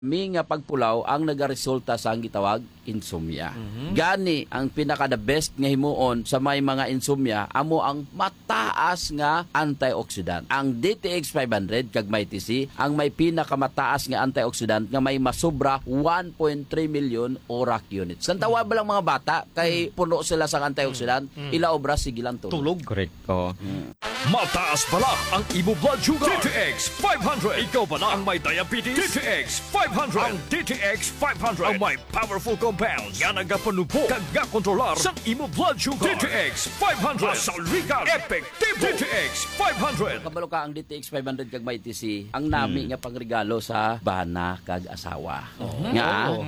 Mi nga pagpulaw ang nagaresulta sa ang gitawag insomnia. Gani ang pinaka the best nga himuon sa may mga insomnia amo ang mataas nga antioxidant. Ang DTX 500 kag may TC ang may pinakamataas nga antioxidant nga may masobra 1.3 million ORAC units. Santawa ba lang mga bata kay puno sila sa antioxidant, ila obra sige lang tulog. Correct ko. Mataas pala ang imo blood sugar. DTX 500. Ikaw pala ang may diabetes. DTX 500. Ang DTX 500 ang may powerful compounds nga nagapanupo kag kontrolar sa imo blood sugar. DTX 500. Masalikan. Epektibo. DTX 500. Kabalo ka ang DTX 500 kag may TC ang nami nga pangregalo sa bana kag asawa. Nga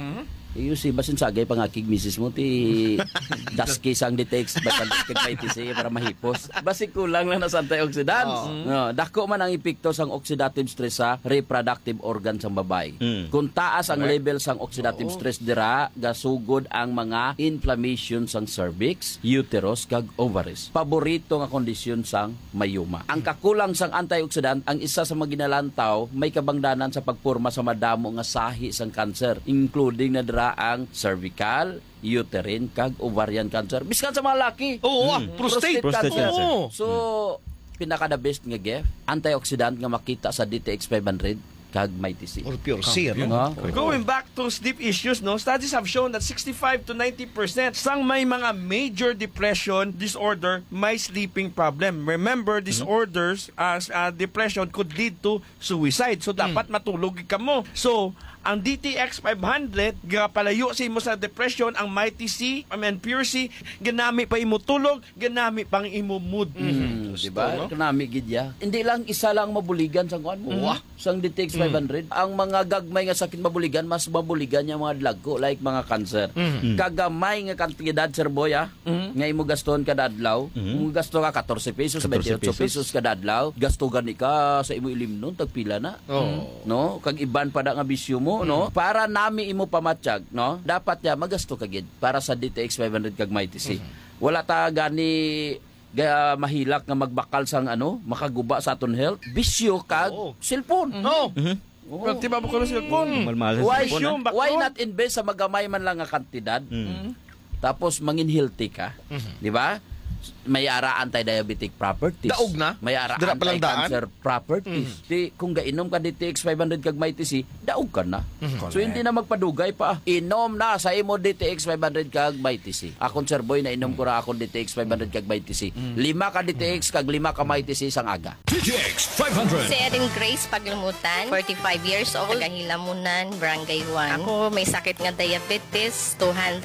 iyo si basin sagay pangakig misis mo ti daski sang DTX 500 kag may TC para mahipos. Basi kulang lang na sa antioxidants. No, dako man ang epekto sang oxidative stress sa reproductive organ sang babae. Kung taas ang level sang oxidative stress dira, gasugod ang mga inflammation sang cervix, uterus kag ovaries. Paborito nga kondisyon sang mayuma. Ang kakulang sang antioxidant ang isa sa mga ginalantaw may kabangdanan sa pagporma sa madamo nga sahi sang cancer, including na dira ang cervical, uterine kag ovarian cancer. Biskan sa mga laki. Prostate cancer. cancer. So pinaka the best nga gift antioxidant nga makita sa DTX 500 kag may TC. Or pure sear. Going back to sleep issues, no, studies have shown that 65 to 90% sang may mga major depression disorder may sleeping problem. Remember, disorders as depression could lead to suicide. So dapat matulog ka mo. So ang DTX 500 gapalayo sa imo sa depression, ang Mighty C, Pure C, ganami pa imo tulog, ganami pang imo mood. Diba? Kanami gidya. Hindi lang isa lang mabuligan sa kuan mo. Sang DTX 500, ang mga gagmay nga sakit mabuligan, mas mabuligan yung mga dlagko like mga cancer. Kagamay nga kantidad sir boy nga imo gaston kada adlaw. Mo gasto ka 14 pesos, 28 pesos kada adlaw. Gasto gani ka sa imo ilim nun tagpila na. No? Kag iban pa da nga bisyo mo, no? Para nami imo pamatsyag, no? Dapat ya magasto ka gid para sa DTX 500 kag may TC. Wala ta gani mahilak nga magbakal sang makaguba sa aton health. Bisyo kag cellphone. Tiba mo ko ng cellphone. Why not invest sa magamay man lang nga kantidad? Tapos mangin healthy ka, di ba? May ara anti-diabetic properties. Daog na? May ara Dira palang anti-cancer properties. Kung gainom ka DTX 500 kag may TC, daog ka na. So hindi na magpadugay pa. Inom na sa imo DTX 500 kag may TC. Akon sir boy na inom ko ra akon DTX 500 kag may TC. 5 ka DTX kag 5 ka may TC sang aga. DTX 500. Si Erin Grace Paglumutan, 45 years old, Tagahilamunan, Barangay 1. Ako may sakit nga diabetes,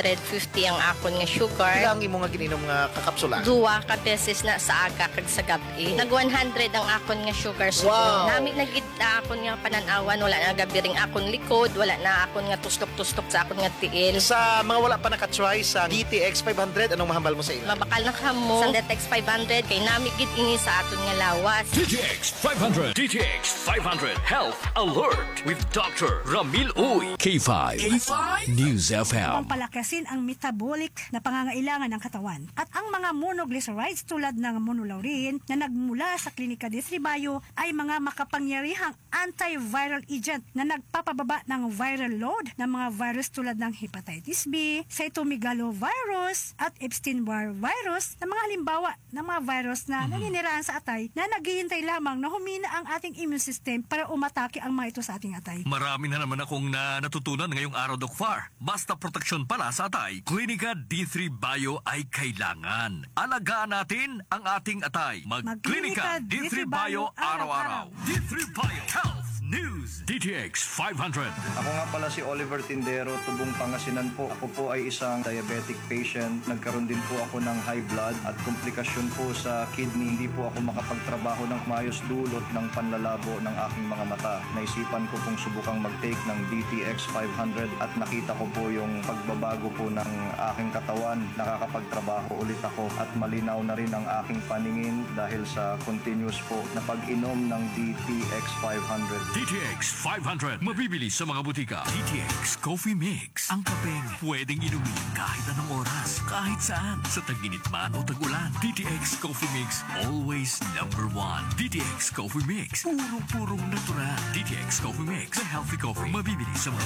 250 ang akon nga sugar. Ilang imo nga gininom nga kakapsula? Duwa ka beses na sa aga kag sa gabi. Nag 100 ang akon nga sugar sa Nami nagid na akon nga pananawan, wala na gabiring akon likod, wala na akon nga tustok-tustok sa akon nga tiil. Sa mga wala pa nakatry sa DTX 500, anong mahambal mo sa ila? Mabakal na kamo sa DTX 500 kay nami gid ini sa aton nga lawas. DTX 500. DTX 500 Health Alert with Dr. Ramil Uy. K5 News FM. Pampalakasin ang metabolic na pangangailangan ng katawan at ang mga monoglycerides tulad ng monolaurin na nagmula sa Klinika Distribayo ay mga makapangyarihang antiviral agent na nagpapababa ng viral load ng mga virus tulad ng hepatitis B, cytomegalovirus at Epstein-Barr virus na mga halimbawa ng mga virus na naninirahan sa atay na naghihintay lamang na humina ang ating immune system para umatake ang mga ito sa ating atay. Marami na naman akong natutunan ngayong araw, Doc Far. Basta proteksyon pala sa atay, Klinika D3 Bio ay kailangan. Alagaan natin ang ating atay. Mag-Klinika D3 Bio araw-araw. D3 Bio Health News. DTX 500. Ako nga pala si Oliver Tindero, Tubong Pangasinan po. Ako po ay isang diabetic patient. Nagkaroon din po ako ng high blood at komplikasyon po sa kidney. Hindi po ako makapagtrabaho ng maayos dulot ng panlalabo ng aking mga mata. Naisipan ko pong subukang mag-take ng DTX 500 at nakita ko po yung pagbabago po ng aking katawan. Nakakapagtrabaho ulit ako at malinaw na rin ang aking paningin dahil sa continuous po na pag-inom ng DTX 500. DTX 500. Mabibili sa mga butika. DTX Coffee Mix. Ang kapeng pwedeng inumin kahit anong oras, kahit saan, sa tag-init man o tag-ulan. DTX Coffee Mix, always number 1. DTX Coffee Mix, purong-purong natural. DTX Coffee Mix, the healthy coffee. Mabibili sa mga